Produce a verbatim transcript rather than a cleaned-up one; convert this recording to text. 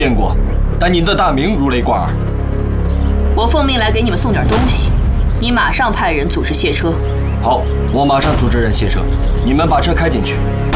见过，但您的大名如雷贯耳。 我奉命来给你们送点东西，你马上派人组织卸车。 好，我马上组织人卸车，你们把车开进去。